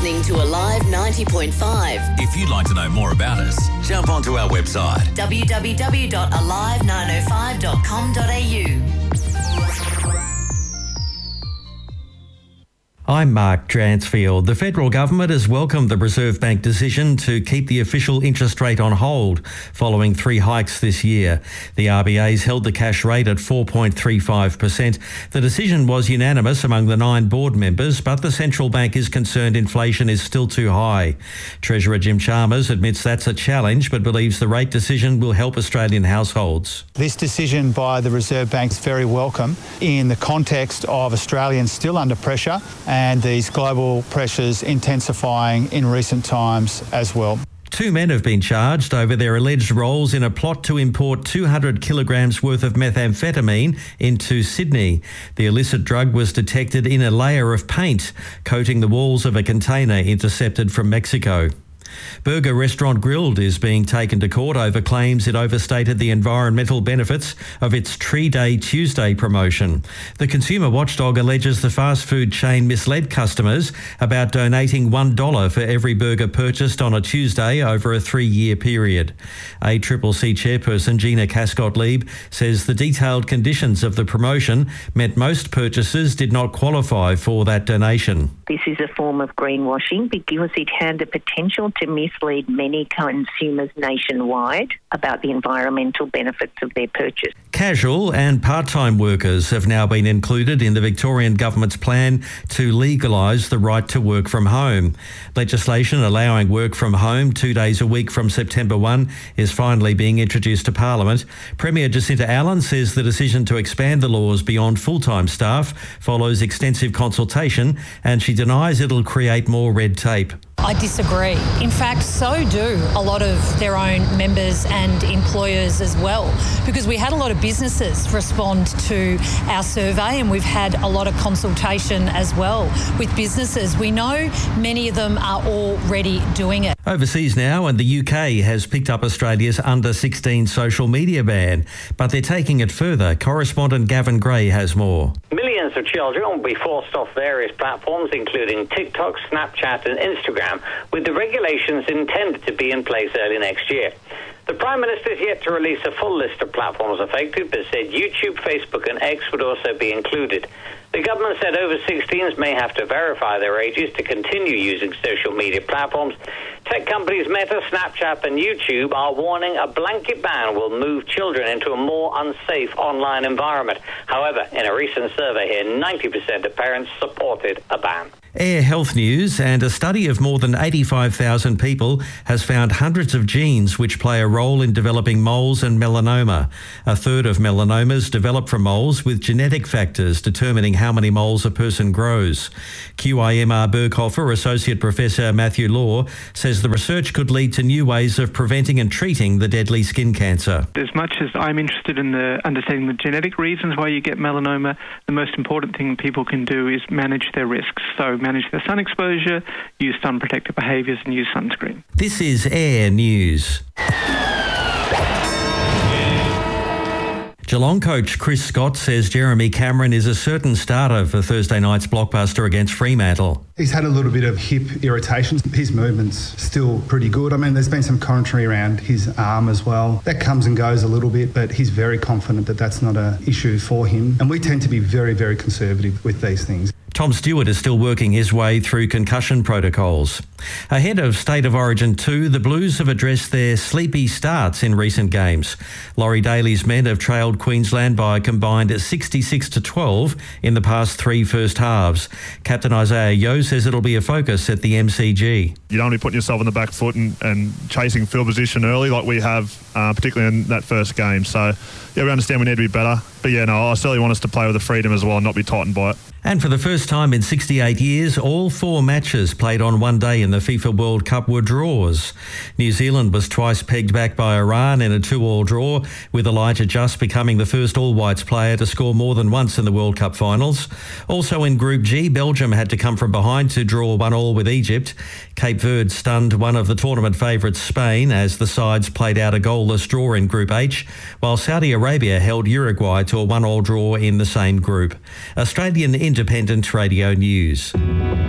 listening to Alive 90.5. If you'd like to know more about us, jump onto our website www.alive905.com.au. I'm Mark Dransfield. The federal government has welcomed the Reserve Bank decision to keep the official interest rate on hold following 3 hikes this year. The RBA's held the cash rate at 4.35%. The decision was unanimous among the 9 board members, but the central bank is concerned inflation is still too high. Treasurer Jim Chalmers admits that's a challenge, but believes the rate decision will help Australian households. This decision by the Reserve Bank is very welcome in the context of Australians still under pressure and these global pressures intensifying in recent times as well. 2 men have been charged over their alleged roles in a plot to import 200 kilograms worth of methamphetamine into Sydney. The illicit drug was detected in a layer of paint coating the walls of a container intercepted from Mexico. Burger Restaurant Grilled is being taken to court over claims it overstated the environmental benefits of its Tree Day Tuesday promotion. The consumer watchdog alleges the fast food chain misled customers about donating $1 for every burger purchased on a Tuesday over a 3-year period. ACCC chairperson Gina Cascott-Lieb says the detailed conditions of the promotion meant most purchasers did not qualify for that donation. This is a form of greenwashing because it had the potential to mislead many consumers nationwide about the environmental benefits of their purchase. Casual and part-time workers have now been included in the Victorian government's plan to legalise the right to work from home. Legislation allowing work from home 2 days a week from September 1 is finally being introduced to Parliament. Premier Jacinta Allen says the decision to expand the laws beyond full-time staff follows extensive consultation, and she denies it'll create more red tape. I disagree. In fact, so do a lot of their own members and employers as well, because we had a lot of businesses respond to our survey and we've had a lot of consultation as well with businesses. We know many of them are already doing it. Overseas now, and the UK has picked up Australia's under-16 social media ban, but they're taking it further. Correspondent Gavin Gray has more. Millions of children will be forced off various platforms, including TikTok, Snapchat and Instagram, with the regulations intended to be in place early next year. The Prime Minister is yet to release a full list of platforms affected, but said YouTube, Facebook and X would also be included. The government said over 16s may have to verify their ages to continue using social media platforms. Tech companies Meta, Snapchat and YouTube are warning a blanket ban will move children into a more unsafe online environment. However, in a recent survey here, 90% of parents supported a ban. Air health news, and a study of more than 85,000 people has found hundreds of genes which play a role in developing moles and melanoma. A third of melanomas develop from moles, with genetic factors determining how many moles a person grows. QIMR Berghofer Associate Professor Matthew Law says the research could lead to new ways of preventing and treating the deadly skin cancer. As much as I'm interested in understanding the genetic reasons why you get melanoma, the most important thing people can do is manage their risks. So manage their sun exposure, use sun protective behaviours and use sunscreen. This is Air News. Geelong coach Chris Scott says Jeremy Cameron is a certain starter for Thursday night's blockbuster against Fremantle. He's had a little bit of hip irritation. His movement's still pretty good. I mean, there's been some commentary around his arm as well. That comes and goes a little bit, but he's very confident that that's not an issue for him. And we tend to be very, very conservative with these things. Tom Stewart is still working his way through concussion protocols. Ahead of State of Origin 2, the Blues have addressed their sleepy starts in recent games. Laurie Daly's men have trailed Queensland by a combined 66-12 in the past 3 first halves. Captain Isaiah Yeo says it'll be a focus at the MCG. You don't want to be putting yourself on the back foot and chasing field position early like we have, particularly in that first game. So, yeah, we understand we need to be better. But, yeah, no, I certainly want us to play with the freedom as well and not be tightened by it. And for the first time in 68 years, all 4 matches played on one day in the FIFA World Cup were draws. New Zealand was twice pegged back by Iran in a 2-2 draw, with Elijah Just becoming the first all-whites player to score more than once in the World Cup finals. Also in Group G, Belgium had to come from behind to draw 1-1 with Egypt. Cape Verde stunned one of the tournament favourites, Spain, as the sides played out a goalless draw in Group H, while Saudi Arabia held Uruguay to a 1-1 draw in the same group. Australian Independent Radio News.